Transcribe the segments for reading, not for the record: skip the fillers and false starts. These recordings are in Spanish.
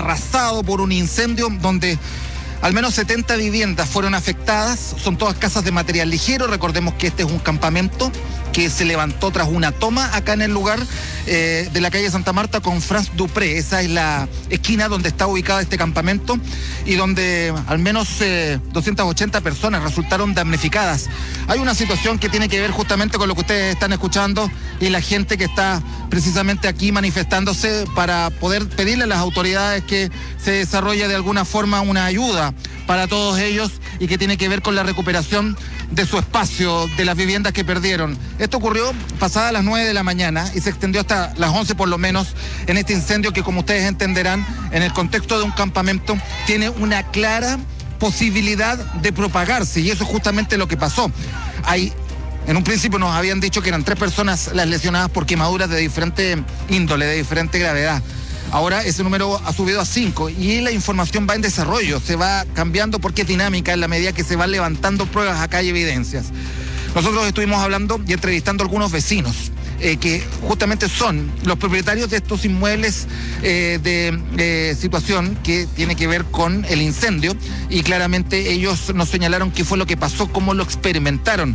arrasado por un incendio donde al menos 70 viviendas fueron afectadas. Son todas casas de material ligero. Recordemos que este es un campamento que se levantó tras una toma acá en el lugar de la calle Santa Marta con Franz Dupré. Esa es la esquina donde está ubicado este campamento y donde al menos 280 personas resultaron damnificadas. Hay una situación que tiene que ver justamente con lo que ustedes están escuchando y la gente que está precisamente aquí manifestándose para poder pedirle a las autoridades que se desarrolle de alguna forma una ayuda para todos ellos y que tiene que ver con la recuperación de su espacio, de las viviendas que perdieron. Esto ocurrió pasadas las 9 de la mañana y se extendió hasta las 11 por lo menos en este incendio que, como ustedes entenderán, en el contexto de un campamento tiene una clara posibilidad de propagarse, y eso es justamente lo que pasó. En un principio nos habían dicho que eran 3 personas las lesionadas por quemaduras de diferente índole, de diferente gravedad. Ahora ese número ha subido a 5 y la información va en desarrollo, se va cambiando porque es dinámica en la medida que se van levantando pruebas acá y evidencias. Nosotros estuvimos hablando y entrevistando a algunos vecinos que justamente son los propietarios de estos inmuebles de situación que tiene que ver con el incendio, y claramente ellos nos señalaron qué fue lo que pasó, cómo lo experimentaron.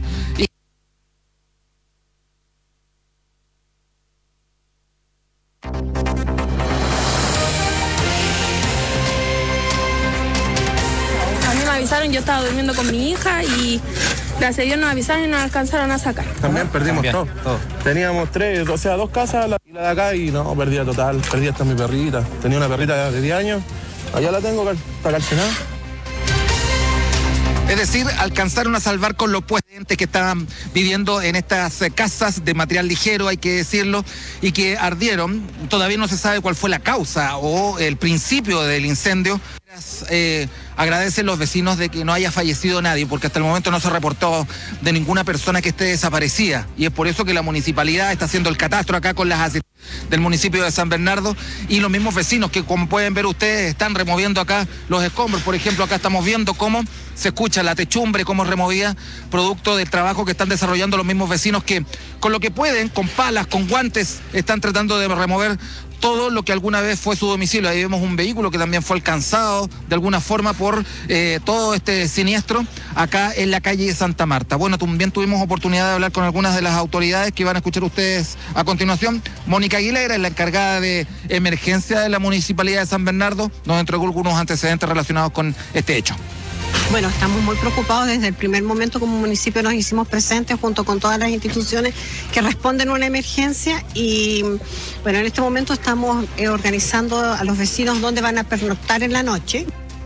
Yo estaba durmiendo con mi hija y gracias a Dios nos avisaron y nos alcanzaron a sacar. También perdimos todo. Teníamos 3, o sea, 2 casas, la de acá, y no, perdí total. Perdí hasta mi perrita. Tenía una perrita de 10 años. Allá la tengo para calcinar. Es decir, alcanzaron a salvar con los puentes que estaban viviendo en estas casas de material ligero, hay que decirlo, y que ardieron. Todavía no se sabe cuál fue la causa o el principio del incendio. Agradecen los vecinos de que no haya fallecido nadie, porque hasta el momento no se reportó de ninguna persona que esté desaparecida, y es por eso que la municipalidad está haciendo el catastro acá con las asistencias del municipio de San Bernardo, y los mismos vecinos que, como pueden ver ustedes, están removiendo acá los escombros. Por ejemplo, acá estamos viendo cómo se escucha la techumbre, cómo es removida, producto del trabajo que están desarrollando los mismos vecinos que, con lo que pueden, con palas, con guantes, están tratando de remover todo lo que alguna vez fue su domicilio. Ahí vemos un vehículo que también fue alcanzado de alguna forma por todo este siniestro acá en la calle Santa Marta. Bueno, también tuvimos oportunidad de hablar con algunas de las autoridades que van a escuchar ustedes a continuación. Mónica Aguilera es la encargada de emergencia de la Municipalidad de San Bernardo. Nos entregó algunos antecedentes relacionados con este hecho. Bueno, estamos muy preocupados. Desde el primer momento como municipio nos hicimos presentes junto con todas las instituciones que responden a una emergencia, y bueno, en este momento estamos organizando a los vecinos dónde van a pernoctar en la noche.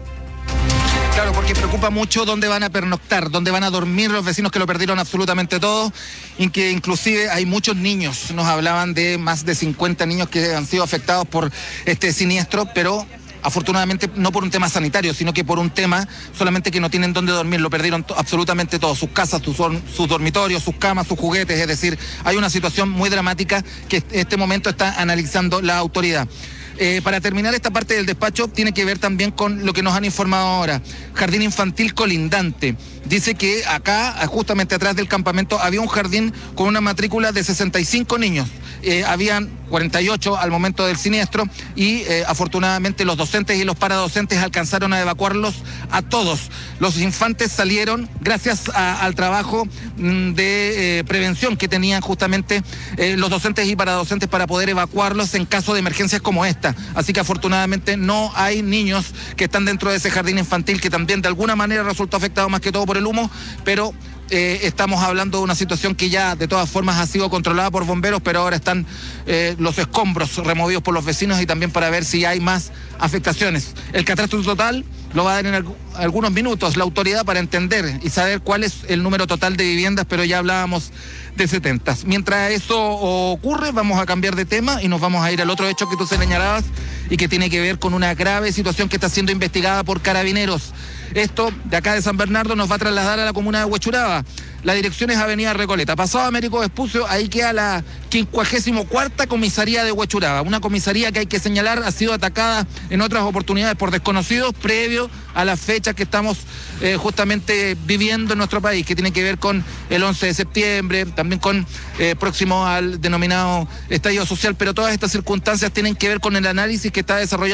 Claro, porque preocupa mucho dónde van a pernoctar, dónde van a dormir los vecinos que lo perdieron absolutamente todo, y que inclusive hay muchos niños. Nos hablaban de más de 50 niños que han sido afectados por este siniestro, pero afortunadamente no por un tema sanitario, sino que por un tema solamente que no tienen dónde dormir. Lo perdieron absolutamente todo, sus casas, sus dormitorios, sus camas, sus juguetes. Es decir, hay una situación muy dramática que en este momento está analizando la autoridad. Para terminar esta parte del despacho, tiene que ver también con lo que nos han informado ahora. Jardín infantil colindante. Dice que acá, justamente atrás del campamento, había un jardín con una matrícula de 65 niños. Habían 48 al momento del siniestro y afortunadamente los docentes y los paradocentes alcanzaron a evacuarlos a todos. Los infantes salieron gracias al trabajo de prevención que tenían justamente los docentes y paradocentes para poder evacuarlos en caso de emergencias como esta. Así que afortunadamente no hay niños que están dentro de ese jardín infantil, que también de alguna manera resultó afectado más que todo por el humo, pero estamos hablando de una situación que ya de todas formas ha sido controlada por bomberos, pero ahora están los escombros removidos por los vecinos y también para ver si hay más afectaciones. El catastro total lo va a dar en algunos minutos la autoridad para entender y saber cuál es el número total de viviendas, pero ya hablábamos de 70. Mientras eso ocurre, vamos a cambiar de tema y nos vamos a ir al otro hecho que tú señalabas y que tiene que ver con una grave situación que está siendo investigada por Carabineros. Esto de acá de San Bernardo nos va a trasladar a la comuna de Huechuraba. La dirección es Avenida Recoleta. Pasado Américo Vespucio, ahí queda la 54ª comisaría de Huechuraba. Una comisaría que hay que señalar ha sido atacada en otras oportunidades por desconocidos previo a las fechas que estamos justamente viviendo en nuestro país, que tiene que ver con el 11 de septiembre, también con próximo al denominado estallido social, pero todas estas circunstancias tienen que ver con el análisis que está desarrollando